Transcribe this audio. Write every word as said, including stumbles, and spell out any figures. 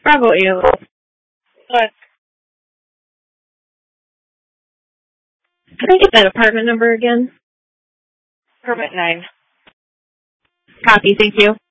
Bravo eight. What? Can I get that apartment number again? Permit nine. Copy, thank you.